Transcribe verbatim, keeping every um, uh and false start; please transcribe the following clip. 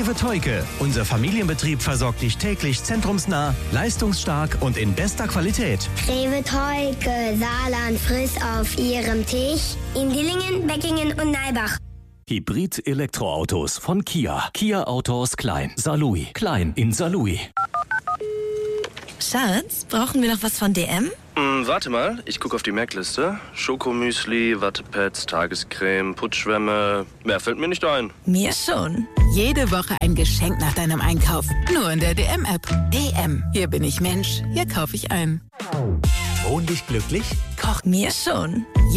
Rewe Theuke. Unser Familienbetrieb versorgt dich täglich zentrumsnah, leistungsstark und in bester Qualität. Rewe Theuke, Saarland, friss auf ihrem Tisch. In Dillingen, Beckingen und Neibach. Hybrid-Elektroautos von Kia. Kia Autos Klein. Saarlouis. Klein in Saarlouis. Schatz, brauchen wir noch was von D M? Hm, warte mal, ich gucke auf die Merkliste. Schokomüsli, Wattepads, Tagescreme, Putzschwämme. Mehr fällt mir nicht ein. Mir schon. Jede Woche ein Geschenk nach deinem Einkauf. Nur in der D M-App. D M. Hier bin ich Mensch. Hier kaufe ich ein. Wohnlich glücklich? Koch mir schon.